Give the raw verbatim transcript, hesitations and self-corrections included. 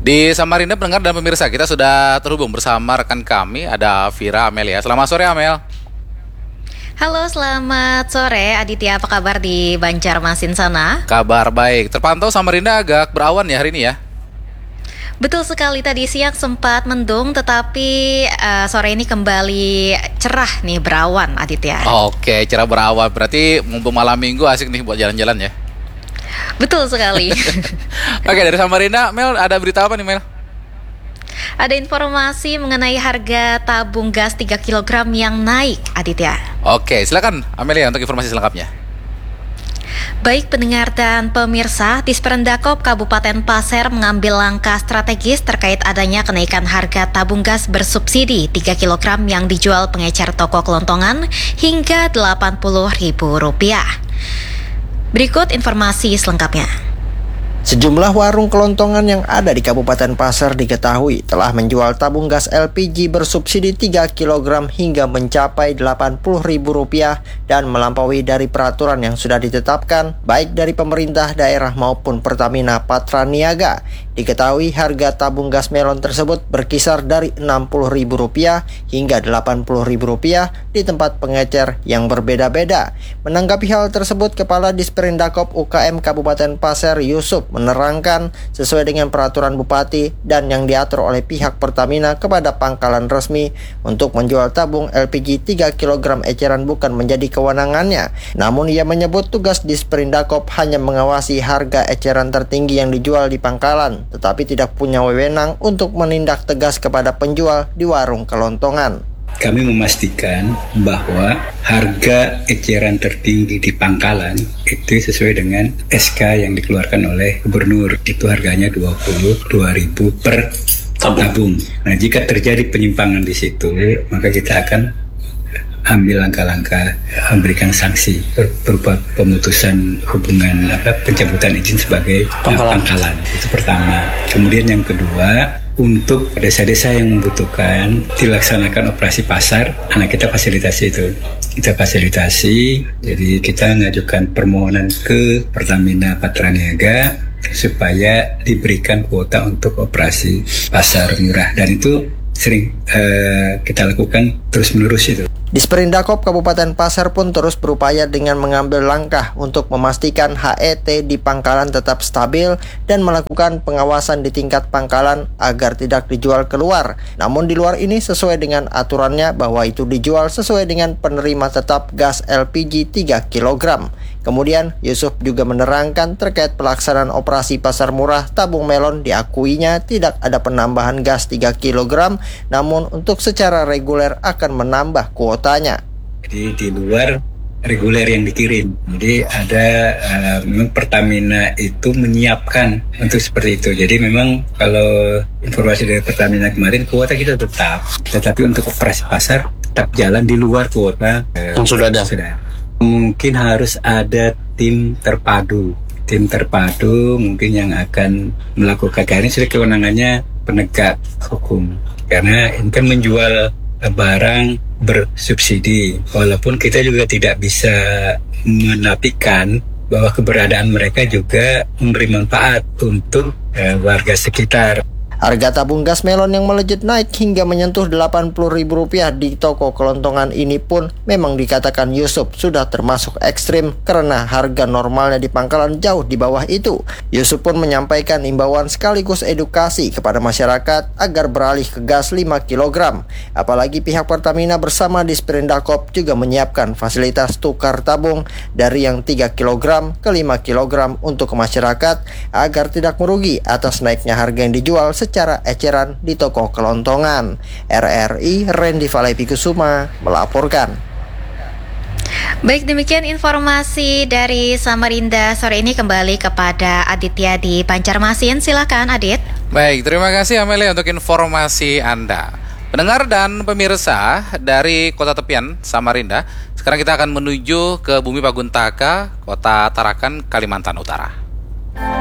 Di Samarinda, pendengar dan pemirsa, kita sudah terhubung bersama rekan kami, ada Vira Amelia. Selamat sore, Amel. Halo, selamat sore Aditya, apa kabar di Banjarmasin sana? Kabar baik, terpantau Samarinda agak berawan ya hari ini ya? Betul sekali, tadi siang sempat mendung, tetapi uh, sore ini kembali cerah nih, berawan Aditya. Oke, cerah berawan, berarti mumpung malam minggu asik nih buat jalan-jalan ya? Betul sekali. Oke, dari Samarinda, Mel, ada berita apa nih, Mel? Ada informasi mengenai harga tabung gas tiga kilogram yang naik, Aditya. Oke, silakan Amelia untuk informasi selengkapnya. Baik pendengar dan pemirsa, Disperendakop Kabupaten Pasir mengambil langkah strategis terkait adanya kenaikan harga tabung gas bersubsidi tiga kilogram yang dijual pengecer toko kelontongan hingga delapan puluh ribu rupiah. Berikut informasi selengkapnya. Sejumlah warung kelontongan yang ada di Kabupaten Pasir diketahui telah menjual tabung gas L P G bersubsidi tiga kilogram hingga mencapai delapan puluh ribu rupiah dan melampaui dari peraturan yang sudah ditetapkan baik dari pemerintah daerah maupun Pertamina Patraniaga. Diketahui harga tabung gas melon tersebut berkisar dari enam puluh ribu rupiah hingga delapan puluh ribu rupiah di tempat pengecer yang berbeda-beda. Menanggapi hal tersebut, Kepala Disperendakop U K M Kabupaten Pasir Yusuf menerangkan sesuai dengan peraturan Bupati dan yang diatur oleh pihak Pertamina kepada pangkalan resmi untuk menjual tabung L P G tiga kilogram eceran bukan menjadi kewenangannya. Namun ia menyebut tugas Disperendakop hanya mengawasi harga eceran tertinggi yang dijual di pangkalan, tetapi tidak punya wewenang untuk menindak tegas kepada penjual di warung kelontongan. Kami memastikan bahwa harga eceran tertinggi di pangkalan itu sesuai dengan S K yang dikeluarkan oleh gubernur. Itu harganya dua puluh dua ribu per tabung. Nah, jika terjadi penyimpangan di situ, maka kita akan ambil langkah-langkah memberikan sanksi berupa pemutusan hubungan apa pencabutan izin sebagai pangkalan. pangkalan. Itu pertama. Kemudian yang kedua, untuk desa-desa yang membutuhkan dilaksanakan operasi pasar, anak kita fasilitasi itu. Kita fasilitasi, jadi kita mengajukan permohonan ke Pertamina Patraniaga supaya diberikan kuota untuk operasi pasar murah, dan itu sering uh, kita lakukan terus-menerus itu. Disperendakop Kabupaten Pasir pun terus berupaya dengan mengambil langkah untuk memastikan H E T di pangkalan tetap stabil dan melakukan pengawasan di tingkat pangkalan agar tidak dijual keluar. Namun di luar ini sesuai dengan aturannya bahwa itu dijual sesuai dengan penerima tetap gas L P G tiga kilogram. Kemudian Yusuf juga menerangkan terkait pelaksanaan operasi pasar murah tabung melon, diakuinya tidak ada penambahan gas tiga kilogram, namun untuk secara reguler akan menambah kuotanya. Jadi di luar reguler yang dikirim. Jadi ada uh, memang Pertamina itu menyiapkan untuk seperti itu. Jadi memang kalau informasi dari Pertamina kemarin, kuota kita tetap, tetapi untuk operasi pasar tetap jalan di luar kuota uh, yang sudah ada. Sudah. Mungkin harus ada tim terpadu, tim terpadu mungkin yang akan melakukan, karena ini sudah kewenangannya penegak hukum. Karena ini kan menjual barang bersubsidi, walaupun kita juga tidak bisa menafikan bahwa keberadaan mereka juga memberi manfaat untuk eh, warga sekitar. Harga tabung gas melon yang melejit naik hingga menyentuh delapan puluh ribu rupiah di toko kelontongan ini pun memang dikatakan Yusuf sudah termasuk ekstrim karena harga normalnya di pangkalan jauh di bawah itu. Yusuf pun menyampaikan imbauan sekaligus edukasi kepada masyarakat agar beralih ke gas lima kilogram. Apalagi pihak Pertamina bersama Disperendakop juga menyiapkan fasilitas tukar tabung dari yang tiga kilogram ke lima kilogram untuk ke masyarakat agar tidak merugi atas naiknya harga yang dijual secara eceran di toko kelontongan. R R I Randy Valepi Kusuma melaporkan. Baik, demikian informasi dari Samarinda sore ini. Kembali kepada Aditya di Banjarmasin. Silakan Adit. Baik, terima kasih Amelia untuk informasi Anda. Pendengar dan pemirsa dari kota tepian Samarinda, sekarang kita akan menuju ke Bumi Paguntaka, Kota Tarakan, Kalimantan Utara.